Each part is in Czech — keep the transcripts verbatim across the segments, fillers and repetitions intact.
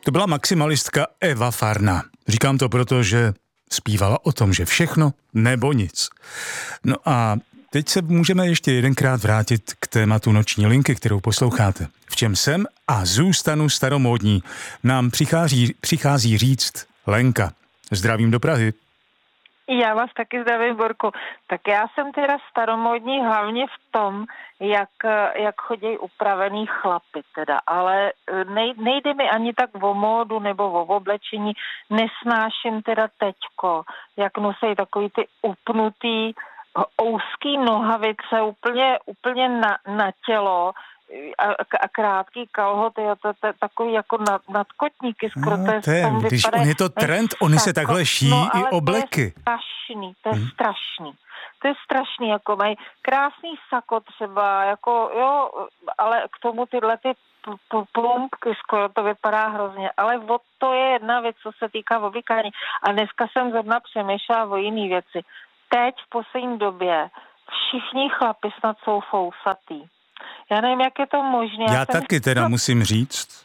To byla maximalistka Eva Farná. Říkám to proto, že zpívala o tom, že všechno nebo nic. No a teď se můžeme ještě jedenkrát vrátit k tématu Noční linky, kterou posloucháte. V čem jsem a zůstanu staromódní, nám přichází, přichází říct Lenka. Zdravím do Prahy. Já vás taky zdravím, Borku. Tak já jsem teda staromódní hlavně v tom, jak, jak chodí upravený chlapy teda, ale nej, nejde mi ani tak o módu nebo o oblečení, nesnáším teda teďko, jak nosí takový ty upnutý úzký nohavice úplně, úplně na, na tělo a, a krátký kalhoty, to, to, to, takový jako nad, nadkotníky skoro. No, to je, když on je to trend, oni se takhle šijí no, i obleky. To je strašný, to je hmm. strašný. To je strašný, jako mají krásný sako třeba, jako jo, ale k tomu tyhle ty plumpky, skoro to vypadá hrozně, ale o to je jedna věc, co se týká oblíkání. A dneska jsem zrovna přemýšlela o jiný věci. Teď v poslední době všichni chlapi snad jsou fousatý. Já nevím, jak je to možné. Já, Já taky jsem... teda musím říct.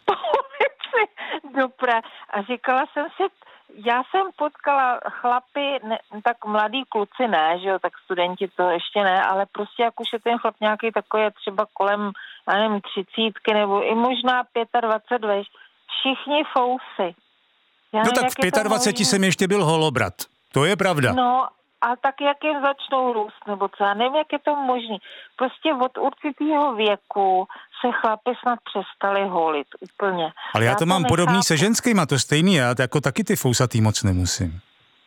Dobré. A říkala jsem si, já jsem potkala chlapy, ne, tak mladý kluci ne, že jo, tak studenti to ještě ne, ale prostě jak už je ten chlap nějaký takový třeba kolem, já nevím, třicítky nebo i možná dvacet pět, veš, všichni fousy. Já no nevím, tak v dvaceti pěti jsem ještě byl holobrat. To je pravda. No, a tak jak jim začnou růst, nebo co, já nevím, jak je to možný. Prostě od určitého věku se chlapi snad přestali holit úplně. Ale já, já to, to mám nechápu. Podobný se ženskýma, to stejný, já jako taky ty fousatý moc nemusím.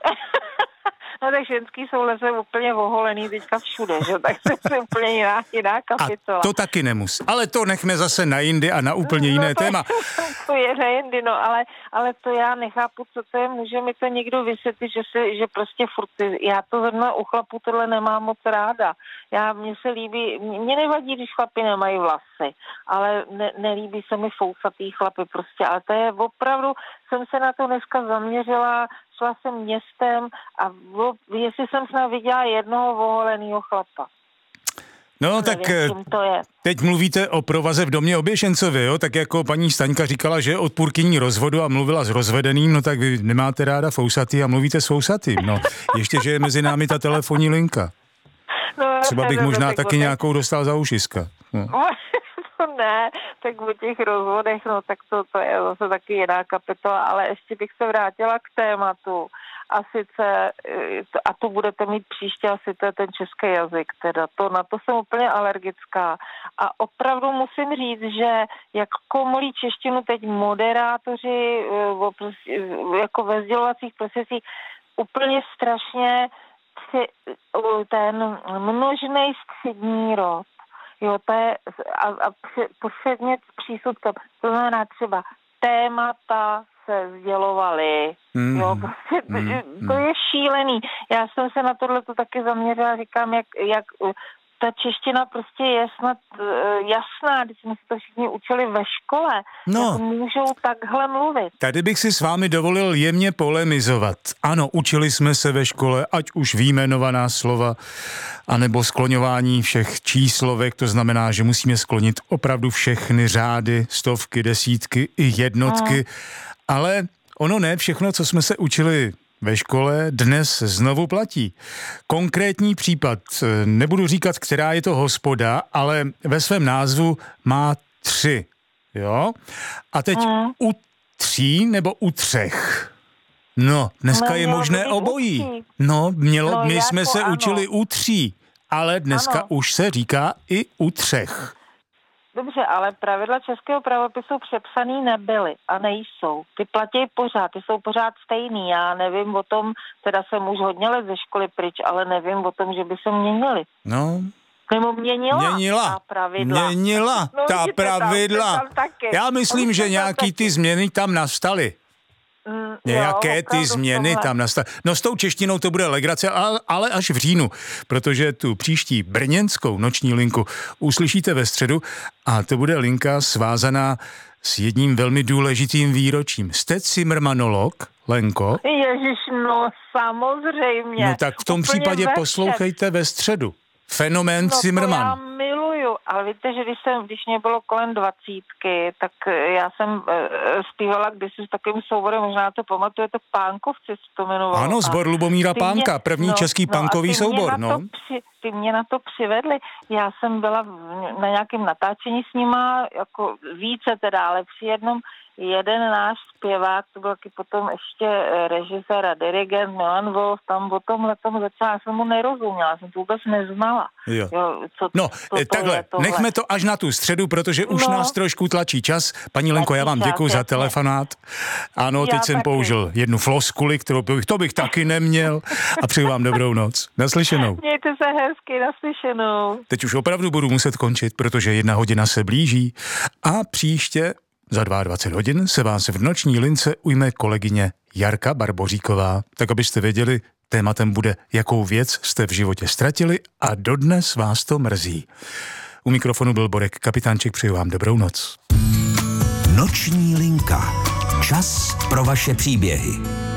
No tak ženský jsou leze úplně oholený teďka všude, že? Tak to je úplně jiná, jiná kapitola. A to taky nemusí. Ale to nechme zase na jindy a na úplně jiné no, to, téma. To je na jindy, no, ale, ale to já nechápu, co to je. Může mi to někdo vysvětlit, že, se, že prostě furt, já to zrovna u chlapů tohle nemám moc ráda. Já, mně se líbí, mě nevadí, když chlapi nemají vlasy, ale ne, nelíbí se mi fousatý chlapy prostě, ale to je opravdu, jsem se na to dneska zaměřila, šla jsem městem a jestli jsem snad viděla jednoho oholenýho chlapa. No tak nevím, to je. Teď mluvíte o provaze v domě Oběšencovi, jo? Tak jako paní Staňka říkala, že je odpůrkyní rozvodu a mluvila s rozvedeným, no tak vy nemáte ráda fousatý a mluvíte s fousatým. No, ještě, že je mezi námi ta telefonní linka. No, třeba bych možná taky nějakou dostal za ušiska. No. No ne, tak o těch rozvodech, no tak to, to je zase taky jiná kapitola, ale ještě bych se vrátila k tématu. A sice, a to budete mít příště, asi to je ten český jazyk, teda to, na to jsem úplně alergická. A opravdu musím říct, že jak komolí češtinu teď moderátoři jako ve sdělovacích procesích úplně strašně ten množnej střední rod. Jo, to je a, a předmět s přísudkem. To znamená třeba témata se sdělovaly. Mm, jo, prostě mm, to je šílený. Já jsem se na tohle to taky zaměřila, říkám, jak, jak ta čeština prostě je snad uh, jasná, když jsme se to všichni učili ve škole, no, jak můžou takhle mluvit. Tady bych si s vámi dovolil jemně polemizovat. Ano, učili jsme se ve škole, ať už vyjmenovaná slova, anebo skloňování všech číslovek, to znamená, že musíme sklonit opravdu všechny řády, stovky, desítky i jednotky, hmm. ale ono ne všechno, co jsme se učili ve škole, dnes znovu platí. Konkrétní případ, nebudu říkat, která je to hospoda, ale ve svém názvu má tři, jo? A teď mm. u tří nebo u třech? No, dneska no, je možné obojí. No, mělo, no, my jako jsme se ano. učili u tří, ale dneska ano. už se říká i u třech. Dobře, ale pravidla českého pravopisu přepsaný nebyly a nejsou. Ty platí pořád, ty jsou pořád stejný. Já nevím o tom, teda jsem už hodně let ze školy pryč, ale nevím o tom, že by se měnily. No. Nebo měnila, měnila ta pravidla. Měnila no, ta pravidla. Tam, tam Já myslím, že nějaký ty změny tam nastaly. Mm, Nějaké jo, ty změny tohle. Tam nastaly. No s tou češtinou to bude legrace, ale až v říjnu, protože tu příští brněnskou noční linku uslyšíte ve středu a to bude linka svázaná s jedním velmi důležitým výročím. Jste cimrmanolog, Lenko? Ježiš, no samozřejmě. No tak v tom Úplně případě ve poslouchejte ve středu. Fenomén no, Cimrman. Já miluju, pamatuju, ale víte, že když jsem, když mě bylo kolem dvacítky, tak já jsem e, zpívala kdysi s takovým souborem, možná to pamatujete, Pánkovci se to jmenovalo. Ano, sbor Lubomíra Pánka, první no, český no, punkový soubor, no. Při, ty mě na to přivedli. Já jsem byla na nějakém natáčení s nima, jako více teda, ale při jednom jeden náš zpěvák, to byl taky potom ještě režisér a dirigent Milan Wolf, tam o tomhle tomu začala, já jsem mu nerozuměla, jsem to vůbec neznala. Jo. Jo, co, no, co to takhle, nechme to až na tu středu, protože už no. nás trošku tlačí čas. Paní Lenko, já vám děkuji za telefonát. Ano, teď já jsem taky. použil jednu floskuli, kterou bych, to bych taky neměl a přeju vám dobrou noc. Naslyšenou. Mějte se hezky, naslyšenou. Teď už opravdu budu muset končit, protože jedna hodina se blíží a příště za dvacet dva hodin se vás v noční lince ujme kolegyně Jarka Barboříková. Tak abyste věděli, tématem bude, jakou věc jste v životě ztratili a dodnes vás to mrzí. U mikrofonu byl Borek Kapitánček, přeju vám dobrou noc. Noční linka. Čas pro vaše příběhy.